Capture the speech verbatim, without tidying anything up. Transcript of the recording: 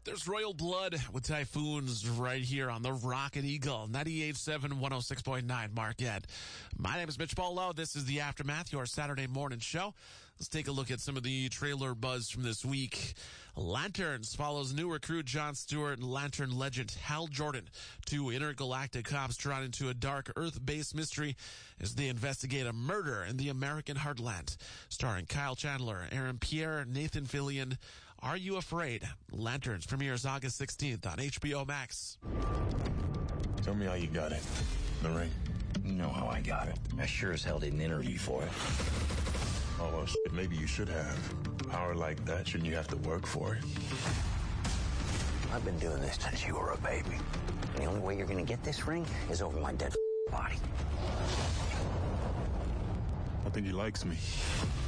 There's Royal Blood with Typhoons right here on the Rocket Eagle, ninety-eight point seven, one oh six point nine Marquette. My name is Mitch Polo. This is The Aftermath, your Saturday morning show. Let's take a look at some of the trailer buzz from this week. Lanterns follows new recruit Jon Stewart and Lantern legend Hal Jordan, two intergalactic cops drawn into a dark Earth-based mystery as they investigate a murder in the American heartland. Starring Kyle Chandler, Aaron Pierre, Nathan Fillion. Are You Afraid? Lanterns premieres August sixteenth on H B O Max. Tell me how you got it. The ring. You know how I got it. I sure as hell didn't interview for it. Oh, well, shit, maybe you should have. Power like that, shouldn't you have to work for it? I've been doing this since you were a baby. And the only way you're gonna get this ring is over my dead body. I think he likes me.